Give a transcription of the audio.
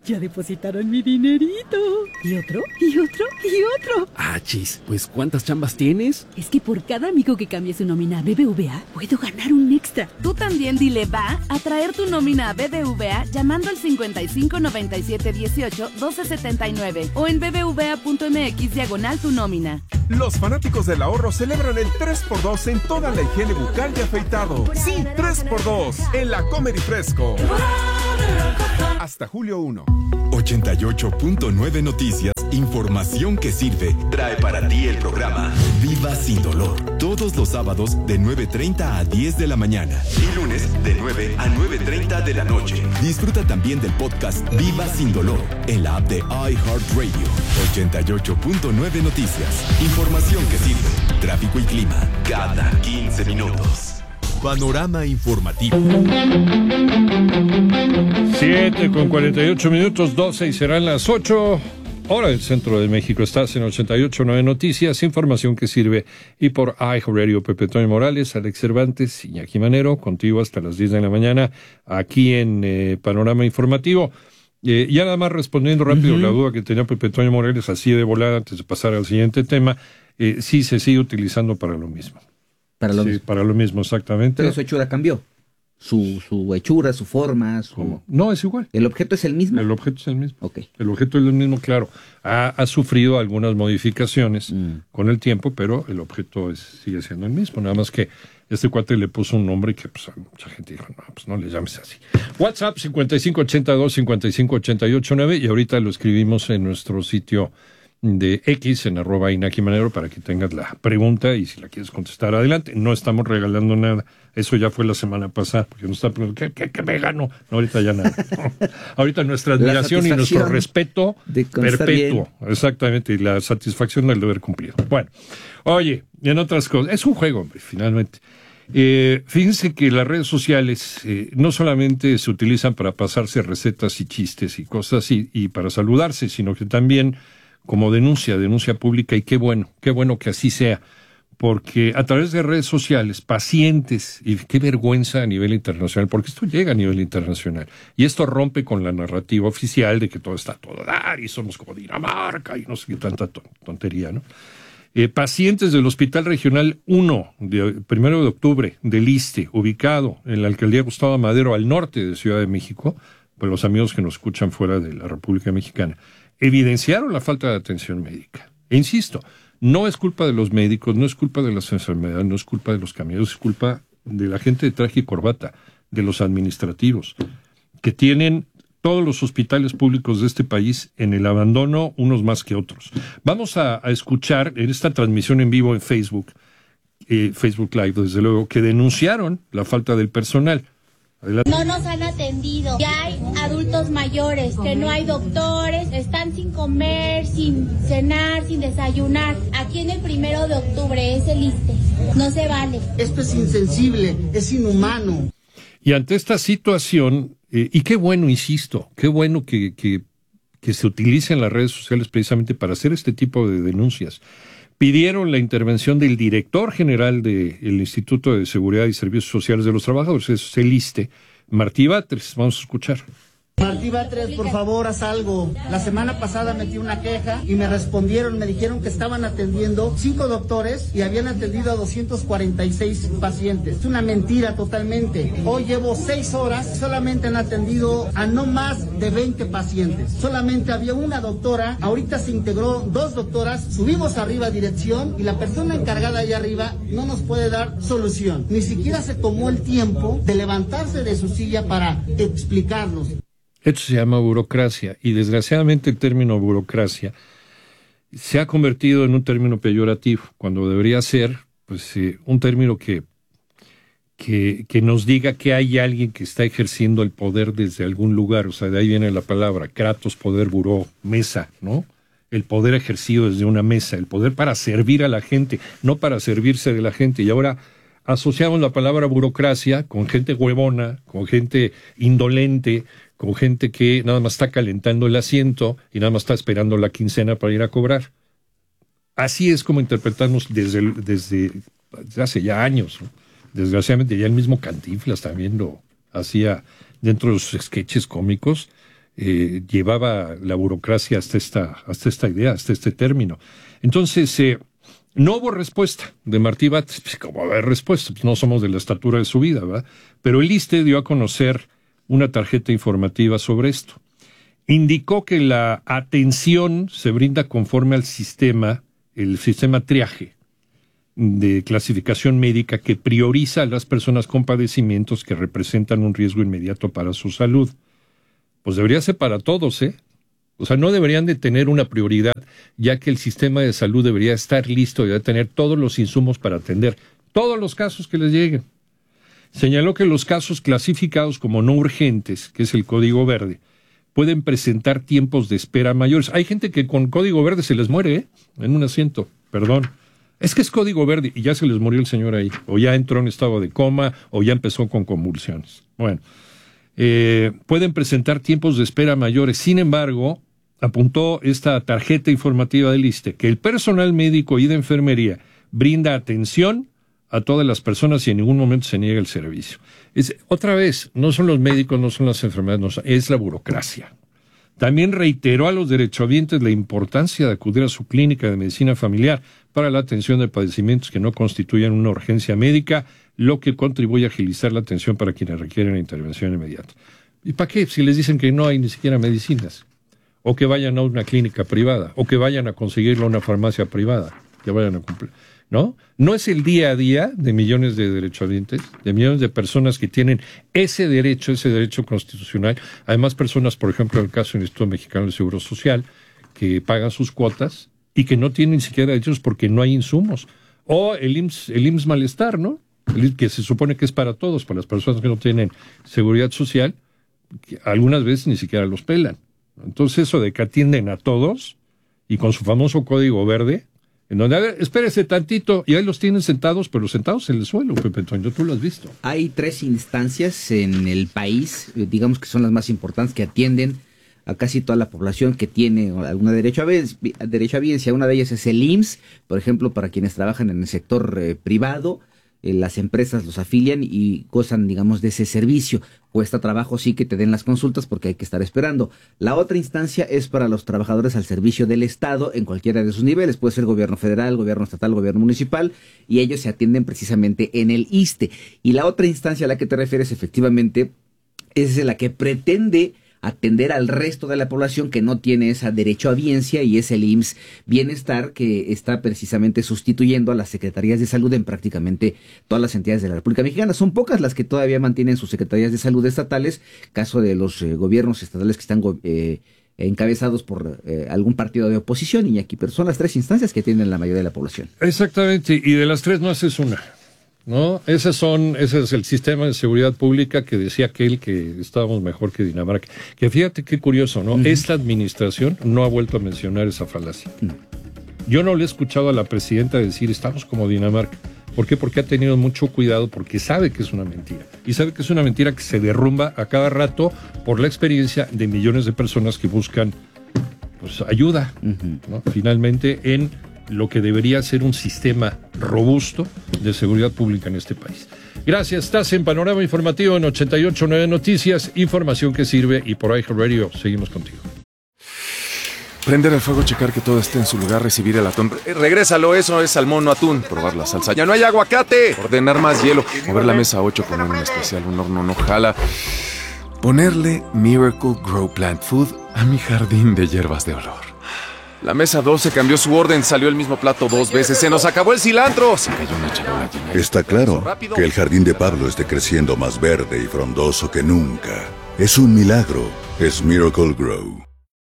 Ya depositaron mi dinerito. Y otro, y otro, y otro. Chis, pues ¿cuántas chambas tienes? Es que por cada amigo que cambie su nómina a BBVA, puedo ganar un extra. Tú también dile va a traer tu nómina a BBVA llamando al 55 97 18 12 79 o en bbva.mx/tu nómina. Los fanáticos del ahorro celebran el 3x2 en toda la higiene bucal y afeitado. Sí, 3x2 en la Comer y Fresco. Hasta julio 1. 88.9 Noticias, información que sirve. Trae para ti el programa Viva Sin Dolor. Todos los sábados de 9:30 a 10 de la mañana. Y lunes de 9 a 9:30 de la noche. Disfruta también del podcast Viva Sin Dolor en la app de iHeartRadio. 88.9 Noticias. Información que sirve. Tráfico y clima cada 15 minutos. Panorama informativo. 7:48, 12 y serán las 8. Hora del centro de México. Estás en 88.9 Noticias, información que sirve. Y por iHeartRadio, Pepe Toño Morales, Alex Cervantes, Iñaki Manero, contigo hasta las 10 de la mañana, aquí en Panorama Informativo. Ya nada más respondiendo rápido la duda que tenía Pepe Toño Morales, así de volada, antes de pasar al siguiente tema, sí se sigue utilizando para lo mismo. Para lo mismo. Para lo mismo, exactamente. Pero su hechura cambió. Su hechura, su forma, No, es igual. ¿El objeto es el mismo? El objeto es el mismo. Okay. El objeto es el mismo, claro. Ha sufrido algunas modificaciones con el tiempo, pero el objeto sigue siendo el mismo. Nada más que este cuate le puso un nombre que pues mucha gente dijo, no, pues no le llames así. WhatsApp 5582-55889 y ahorita lo escribimos en nuestro sitio de X en @Iñaki Manero para que tengas la pregunta y si la quieres contestar adelante. No estamos regalando nada. Eso ya fue la semana pasada, porque nos está preguntando, ¿qué me gano? No, ahorita ya nada. Ahorita nuestra admiración y nuestro respeto perpetuo. Exactamente, y la satisfacción del deber cumplido. Bueno, oye, y en otras cosas, es un juego, hombre, finalmente. Fíjense que las redes sociales no solamente se utilizan para pasarse recetas y chistes y cosas así, y para saludarse, sino que también como denuncia pública, y qué bueno que así sea, porque a través de redes sociales, pacientes, y qué vergüenza a nivel internacional, porque esto llega a nivel internacional, y esto rompe con la narrativa oficial de que todo está a todo dar, y somos como Dinamarca, y no sé qué tanta tontería, ¿no? Pacientes del Hospital Regional 1, de 1 de octubre, del ISSSTE, ubicado en la Alcaldía Gustavo Amadero, al norte de Ciudad de México, pues los amigos que nos escuchan fuera de la República Mexicana, evidenciaron la falta de atención médica. E insisto, no es culpa de los médicos, no es culpa de las enfermedades, no es culpa de los camioneros, es culpa de la gente de traje y corbata, de los administrativos, que tienen todos los hospitales públicos de este país en el abandono, unos más que otros. Vamos a escuchar en esta transmisión en vivo en Facebook, Facebook Live, desde luego, que denunciaron la falta del personal. Adelante. No nos han atendido. Ya hay adultos mayores, que no hay doctores, están sin comer, sin cenar, sin desayunar. Aquí en el 1 de octubre es el ISSSTE. No se vale. Esto es insensible, es inhumano. Y ante esta situación, y qué bueno, insisto, qué bueno que se utilicen las redes sociales precisamente para hacer este tipo de denuncias. Pidieron la intervención del director general del Instituto de Seguridad y Servicios Sociales de los Trabajadores, es el ISSSTE, Martí Batres. Vamos a escuchar. Martí Batres, por favor, haz algo. La semana pasada metí una queja y me respondieron, me dijeron que estaban atendiendo 5 doctores y habían atendido a 246 pacientes. Es una mentira totalmente. Hoy llevo 6 horas, solamente han atendido a no más de 20 pacientes. Solamente había una doctora, ahorita se integró 2 doctoras, subimos arriba a dirección y la persona encargada allá arriba no nos puede dar solución. Ni siquiera se tomó el tiempo de levantarse de su silla para explicarnos. Esto se llama burocracia, y desgraciadamente el término burocracia se ha convertido en un término peyorativo, cuando debería ser pues un término que nos diga que hay alguien que está ejerciendo el poder desde algún lugar. O sea, de ahí viene la palabra kratos, poder, buró, mesa, ¿no? El poder ejercido desde una mesa, el poder para servir a la gente, no para servirse de la gente. Y ahora asociamos la palabra burocracia con gente huevona, con gente indolente, con gente que nada más está calentando el asiento y nada más está esperando la quincena para ir a cobrar. Así es como interpretamos desde hace ya años, ¿no? Desgraciadamente ya el mismo Cantinflas también lo hacía dentro de los sketches cómicos, llevaba la burocracia hasta esta idea, hasta este término. Entonces, no hubo respuesta de Martí Batres. Pues, ¿cómo va a haber respuesta? Pues no somos de la estatura de su vida, ¿verdad? Pero el ISSSTE dio a conocer una tarjeta informativa sobre esto. Indicó que la atención se brinda conforme al el sistema triaje de clasificación médica que prioriza a las personas con padecimientos que representan un riesgo inmediato para su salud. Pues debería ser para todos, ¿eh? O sea, no deberían de tener una prioridad, ya que el sistema de salud debería estar listo, debería tener todos los insumos para atender todos los casos que les lleguen. Señaló que los casos clasificados como no urgentes, que es el código verde, pueden presentar tiempos de espera mayores. Hay gente que con código verde se les muere, en un asiento, perdón. Es que es código verde y ya se les murió el señor ahí, o ya entró en estado de coma, o ya empezó con convulsiones. Bueno, pueden presentar tiempos de espera mayores. Sin embargo, apuntó esta tarjeta informativa del ISSSTE que el personal médico y de enfermería brinda atención a todas las personas y en ningún momento se niega el servicio. Otra vez, no son los médicos, no son las enfermedades, no, es la burocracia. También reiteró a los derechohabientes la importancia de acudir a su clínica de medicina familiar para la atención de padecimientos que no constituyan una urgencia médica, lo que contribuye a agilizar la atención para quienes requieren intervención inmediata. ¿Y para qué? Si les dicen que no hay ni siquiera medicinas, o que vayan a una clínica privada, o que vayan a conseguirlo a una farmacia privada, que vayan a cumplir. ¿No? No es el día a día de millones de derechohabientes, de millones de personas que tienen ese derecho constitucional. Además, personas, por ejemplo, en el caso del Instituto Mexicano del Seguro Social, que pagan sus cuotas y que no tienen ni siquiera derechos porque no hay insumos. O el IMSS Malestar, ¿no? Que se supone que es para todos, para las personas que no tienen seguridad social, que algunas veces ni siquiera los pelan. Entonces, eso de que atienden a todos y con su famoso código verde, en donde, a ver, espérese tantito, y ahí los tienen sentados, pero sentados en el suelo, Pepe Toño, tú lo has visto. Hay 3 instancias en el país, digamos que son las más importantes, que atienden a casi toda la población que tiene alguna derechohabiencia. Una de ellas es el IMSS, por ejemplo, para quienes trabajan en el sector privado. Las empresas los afilian y gozan, digamos, de ese servicio. Cuesta trabajo, sí, que te den las consultas porque hay que estar esperando. La otra instancia es para los trabajadores al servicio del Estado en cualquiera de sus niveles. Puede ser gobierno federal, gobierno estatal, gobierno municipal, y ellos se atienden precisamente en el ISSSTE. Y la otra instancia a la que te refieres, efectivamente, es la que pretende atender al resto de la población que no tiene esa derechohabiencia, y es el IMSS Bienestar, que está precisamente sustituyendo a las secretarías de salud en prácticamente todas las entidades de la República Mexicana. Son pocas las que todavía mantienen sus secretarías de salud estatales, caso de los gobiernos estatales que están encabezados por algún partido de oposición, Iñaki, pero son las 3 instancias que atienden la mayoría de la población. Exactamente, y de las 3 no haces una, ¿no? Ese es el sistema de seguridad pública que decía aquel que estábamos mejor que Dinamarca. Que fíjate qué curioso, ¿no? Uh-huh. Esta administración no ha vuelto a mencionar esa falacia. Uh-huh. Yo no le he escuchado a la presidenta decir estamos como Dinamarca. ¿Por qué? Porque ha tenido mucho cuidado, porque sabe que es una mentira. Y sabe que es una mentira que se derrumba a cada rato por la experiencia de millones de personas que buscan, pues, ayuda, uh-huh, ¿no? Finalmente, en lo que debería ser un sistema robusto de seguridad pública en este país. Gracias, estás en Panorama Informativo en 88.9 Noticias, información que sirve, y por iHeartRadio seguimos contigo. Prender el fuego, checar que todo esté en su lugar, recibir el atún. Regrésalo, eso es salmón, no atún. Probar la salsa. ¡Ya no hay aguacate! Ordenar más hielo. Mover la mesa 8 con un especial, un horno no jala. Ponerle Miracle Grow Plant Food a mi jardín de hierbas de olor. La mesa 12 cambió su orden, salió el mismo plato 2 veces, se nos acabó el cilantro. Se cayó una charola llena. Está claro que el jardín de Pablo esté creciendo más verde y frondoso que nunca. Es un milagro, es Miracle Grow.